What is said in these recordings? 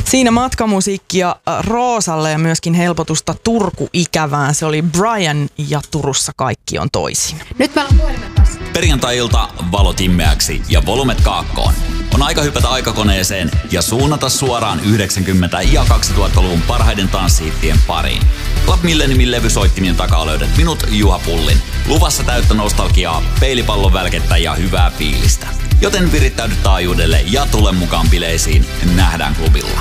Siinä matkamusiikkia Roosalle ja myöskin helpotusta Turku-ikävään. Se oli Brian ja Turussa kaikki on toisin. Nyt meillä on puhelimen kanssa. Perjantai-ilta valot himmeäksi ja volumet kaakkoon. On aika hypätä aikakoneeseen ja suunnata suoraan 90- ja 2000-luvun parhaiden tanssihittien pariin. Club Milleniumin levysoittimien takaa löydät minut, Juha Pullin. Luvassa täyttä nostalgiaa, peilipallon välkettä ja hyvää fiilistä. Joten virittäydy taajuudelle ja tule mukaan bileisiin. Nähdään klubilla.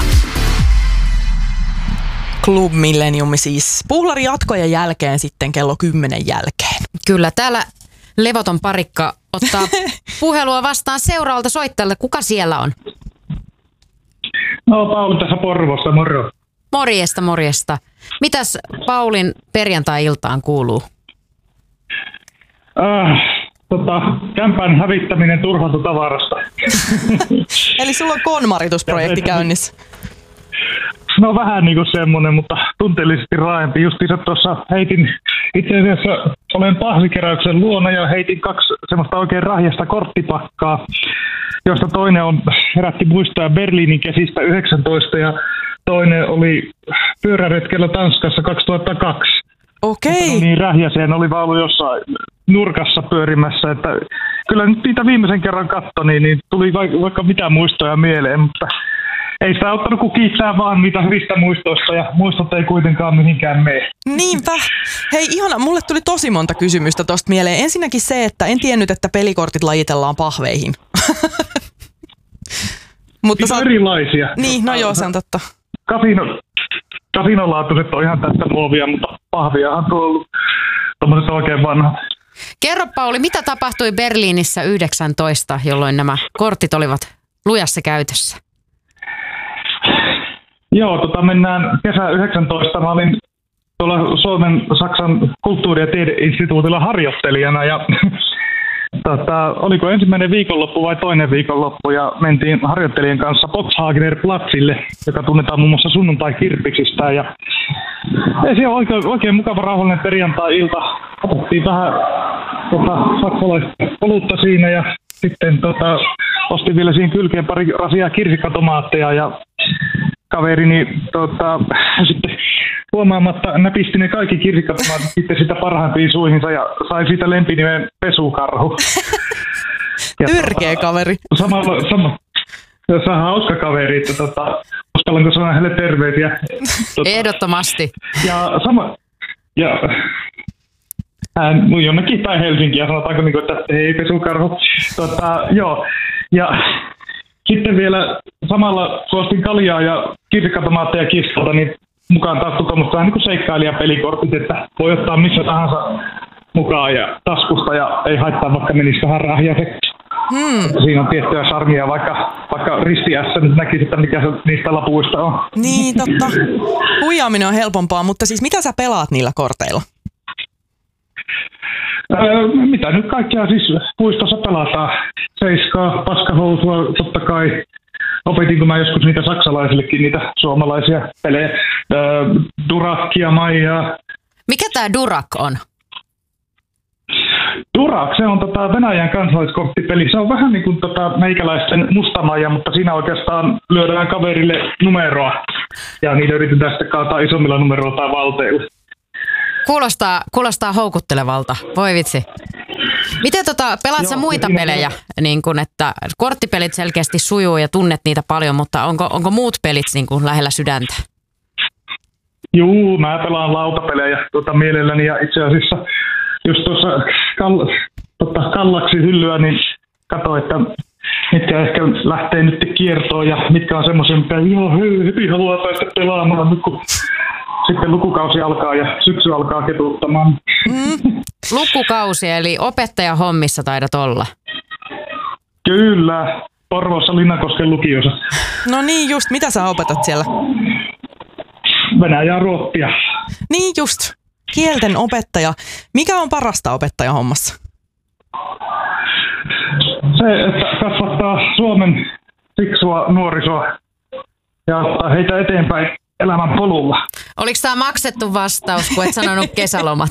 Club Millenium siis puhlari jatkojen jälkeen sitten kello 10 jälkeen. Kyllä, täällä levoton parikka ottaa puhelua vastaan seuraavalta soittajalta. Kuka siellä on? No, Pauli tässä Porvoossa, moro. Morjesta, morjesta. Mitäs Paulin perjantai-iltaan kuuluu? Kämpän hävittäminen turhalta tavarasta. Eli sulla on konmaritusprojekti käynnissä. No vähän niin kuin semmoinen, mutta tunteellisesti raaempi. Justiinsa tuossa heitin, itse asiassa olen pahvikeräyksen luona ja heitin 2 semmoista oikein rahjasta korttipakkaa, josta toinen herätti muistaa Berliinin kesistä 19 ja toinen oli pyöräretkellä Tanskassa 2002. Okei. Niin rähjäseen oli vaan ollut jossain nurkassa pyörimässä, että kyllä nyt niitä viimeisen kerran katsoi, niin tuli vaikka mitä muistoja mieleen, mutta ei sitä ottanut kuin kiittää vaan niitä hyvistä muistoista ja muistot ei kuitenkaan mihinkään mene. Niinpä. Hei ihana, mulle tuli tosi monta kysymystä tosta mieleen. Ensinnäkin se, että en tiennyt, että pelikortit lajitellaan pahveihin. Mutta erilaisia. Niin, no joo, se on totta. Kasinolaatuiset on ihan tästä muovia, mutta pahviahan tuo ollut tommoset oikein vanhat. Kerro Pauli, mitä tapahtui Berliinissä 19, jolloin nämä kortit olivat lujassa käytössä? Joo, mennään kesä 19. Mä olin tuolla Suomen-Saksan kulttuuri- ja tiedeinstituutilla harjoittelijana ja oliko ensimmäinen viikonloppu vai toinen viikonloppu ja mentiin harjoittelijan kanssa Boxhagener Platzille, joka tunnetaan muun muassa sunnuntai-kirppiksistä ja se on oikein mukava rauhallinen perjantai-ilta. Otettiin vähän saksalaista olutta siinä ja sitten ostin vielä siihen kylkeen pari asiaa kirsikkatomaatteja ja kaverini sitten huomaamatta näpisti ne kaikki kirsikkatomaatit sitten sitä parhaimpiin suihinsa ja sai siitä lempinimen Pesukarhu. Tyrkeä kaveri. Se on hauska kaveri, että uskallanko sanoa hänelle terveisiä. Ehdottomasti. Ja hän jonnekin päin Helsinkiä, sanotaanko niin kuin, että ei Pesukarhu. Joo, ja sitten vielä samalla kun ostin kaljaa ja kirsikkatomaatteja kissalta, niin mukaan taas tuommoista vähän niin kuin seikkailijapelikortit, että voi ottaa missä tahansa mukaan ja taskusta ja ei haittaa vaikka menisi vähän rahjaiseksi. Siinä on tiettyä charmia, vaikka ristiässä nyt näkisi, että mikä se niistä lapuista on. Niin, totta. Huijaaminen on helpompaa, mutta siis mitä sä pelaat niillä korteilla? Mitä nyt kaikkea siis puistossa pelataan? Seiskaa, paskahousua, totta kai. Opetinko mä joskus niitä saksalaisillekin, niitä suomalaisia pelejä. Durakkia, Maijaa. Mikä tää Durak on? Durak, se on Venäjän kansalliskorttipeli. Se on vähän niin kuin meikäläisten Mustamaija, mutta siinä oikeastaan lyödään kaverille numeroa. Ja niitä yritetään sitten kaataa isommilla numeroilla tai valteilla. Kuulostaa houkuttelevalta. Voi vitsi. Miten pelaat sä muita pelejä? Niin kun, että korttipelit selkeästi sujuu ja tunnet niitä paljon, mutta onko muut pelit niin kun lähellä sydäntä? Juu, mä pelaan lautapelejä mielelläni ja itse asiassa just tuossa kallaksi hyllyä, niin katso, että mitkä ehkä lähtee nyt kiertoon ja mitkä on semmoisia, mitä hyvin haluaa päästä pelaamaan nyt kun sitten lukukausi alkaa ja syksy alkaa ketuttamaan. Lukukausi, eli opettajahommissa taidat olla. Kyllä, Porvoossa Linnakosken lukiossa. No niin just, mitä sä opetat siellä? Venäjää, ruottia. Niin just, kielten opettaja. Mikä on parasta opettajahommassa? Se, että kasvattaa Suomen fiksua nuorisoa ja ottaa heitä eteenpäin elämän polulla. Oliko tämä maksettu vastaus, kun et sanonut kesälomat?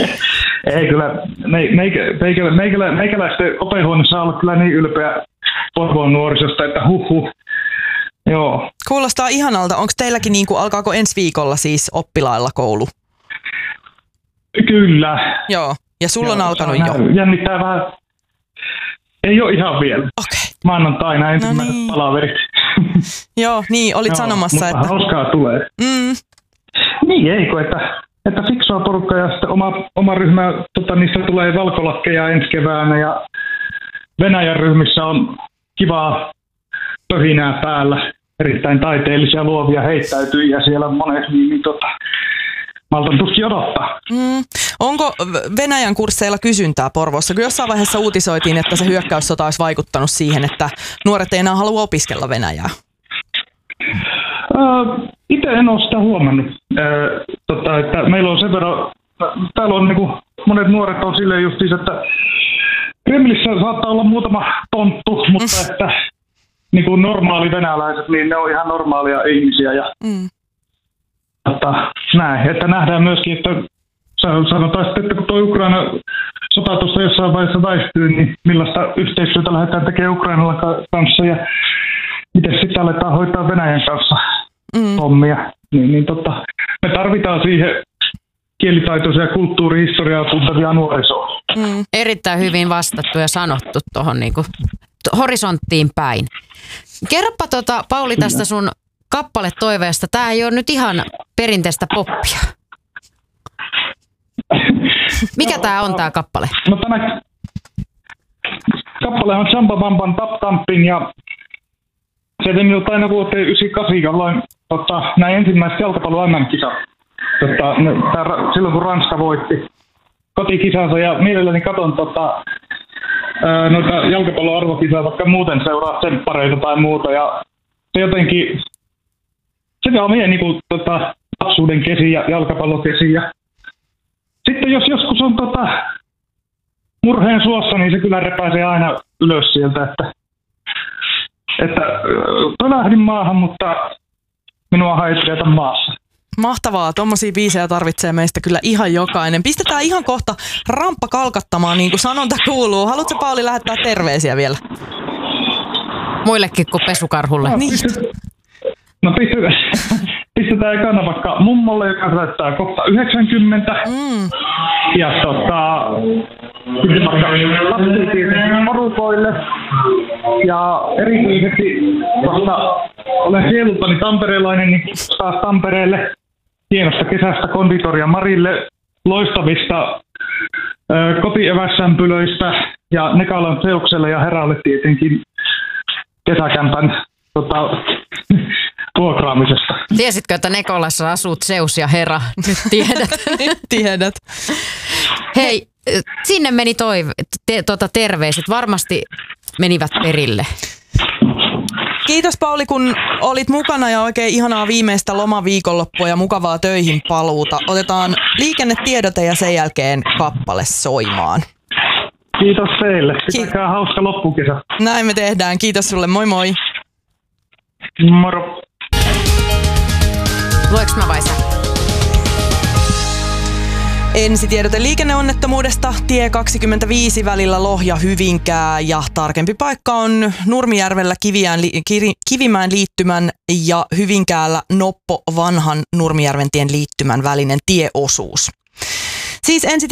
Ei kyllä, meikäläisten opehuoneessa on ollut kyllä niin ylpeä Porvoon nuorisosta, että huhhuh. Joo. Kuulostaa ihanalta. Onko teilläkin, alkaako ensi viikolla siis oppilailla koulu? Kyllä. Joo, ja sulla on alkanut jo. Jännittää vähän. Ei ole ihan vielä. Okei. Maanantaina ensimmäiset palaverit. Joo, niin, olit sanomassa, mutta että... hauskaa tulee. Niin, eikö, että fiksua porukkaa ja sitten oma ryhmä, niissä tulee valkolakkeja ensi keväänä ja Venäjän ryhmissä on kivaa pöhinää päällä. Erittäin taiteellisia luovia heittäytyjiä siellä monet, niin maltan tuskin odottaa. Onko Venäjän kursseilla kysyntää Porvoossa? Kun jossain vaiheessa uutisoitiin, että se hyökkäyssota olisi vaikuttanut siihen, että nuoret ei enää halua opiskella venäjää. Itse en ole sitä huomannut. Että meillä on sen verran, täällä on monet nuoret on silleen justiinsa, että Kremlissä saattaa olla muutama tonttu, mutta että normaali venäläiset, niin ne on ihan normaalia ihmisiä. Ja, näin, että nähdään myöskin, että sanotaan sitten, että kun tuo Ukraina sota tuossa jossain vaiheessa väistyy, niin millaista yhteistyötä lähdetään tekemään Ukrainalla kanssa ja miten sitten aletaan hoitaa Venäjän kanssa hommia. Me tarvitaan siihen kielitaitoisia ja kulttuurihistoriaa tuntevia nuorisoa. Erittäin hyvin vastattu ja sanottu tuohon horisonttiin päin. Kerropa Pauli tästä sun kappaletoiveesta. Tää ei ole nyt ihan perinteistä poppia. Mikä tää on tää kappale? No tämä kappale on Champa Bamban Tap Tampin ja se tuli minulta aina vuoteen 1998, jolloin näin ensimmäiset jalkapallon MM-kisat. Silloin kun Ranska voitti kotikisansa ja mielelläni katon noita jalkapallon arvokisaa, vaikka muuten seuraa tsemppareita tai muuta. Ja se jotenkin, se on meidän lapsuuden kesi ja jalkapallokesi. Ja sitten jos joskus on murheen suossa, niin se kyllä repäisee aina ylös sieltä, että lähdin maahan, mutta minua ei pidetä maassa. Mahtavaa, tommosia biisejä tarvitsee meistä kyllä ihan jokainen. Pistetään ihan kohta ramppa kalkattamaan, niin kuin sanonta kuuluu. Haluatko Pauli lähettää terveisiä vielä? Muillekin kuin pesukarhulle. No pistetään ekana vaikka mummolle, joka täyttää kohta 90. Ja sitten vaikka lapsille porukoille. Ja erityisesti, koska olen sielultani tamperelainen, niin taas Tampereelle hienosta kesästä konditoria Marille, loistavista kotievässämpylöistä ja Nekalan Seukselle ja Heralle tietenkin kesäkämpän vuokraamisesta. Tiesitkö, että Nekolassa asut Seus ja Hera? Nyt tiedät. Nyt tiedät. Hei, sinne meni terveiset. Varmasti menivät perille. Kiitos Pauli, kun olit mukana ja oikein ihanaa viimeistä lomaviikonloppua ja mukavaa töihin paluuta. Otetaan liikennetiedote ja sen jälkeen kappale soimaan. Kiitos teille. Pitäkää hauska loppukesä. Näin me tehdään. Kiitos sulle. Moi moi. Moro. Lueks mä vai sä? Ensitiedote liikenneonnettomuudesta tie 25 välillä Lohja-Hyvinkää ja tarkempi paikka on Nurmijärvellä Kivimäen liittymän ja Hyvinkäällä Noppo vanhan Nurmijärven tien liittymän välinen tieosuus. Siis